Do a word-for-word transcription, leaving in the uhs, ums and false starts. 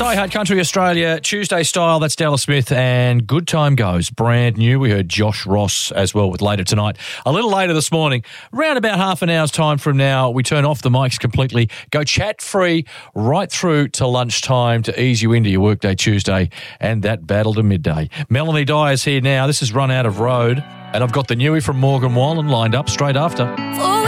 Die Hard Country Australia, Tuesday style. That's Della Smith and Good Time Goes. Brand new. We heard Josh Ross as well with Later Tonight. A little later this morning, around about half an hour's time from now, we turn off the mics completely, go chat-free right through to lunchtime to ease you into your workday Tuesday and that battle to midday. Melanie Dyer's here now. This is Run Out of Road. And I've got the newie from Morgan Wallen lined up straight after. For